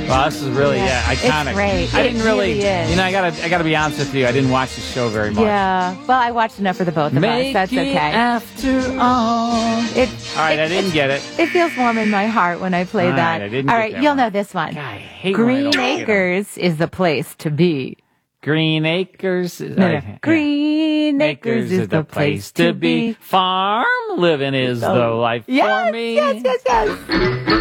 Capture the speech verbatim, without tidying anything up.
Well, this is really, yeah, Yeah. iconic. It's great. I It didn't really, really is. you know, I gotta, I gotta be honest with you. I didn't watch the show very much. Yeah. Well, I watched enough for the both of Make us. That's it okay. after all. It, All right, it, I didn't get it. It feels warm in my heart when I play All that. right, I didn't All get right, that you'll one. know this one. God, I hate when I Green don't get 'em. Acres is the place to be. Green Acres. No, no. I- Green yeah. Acres is the place to be. Farm living is Oh. the life Yes, for me. yes, yes, yes.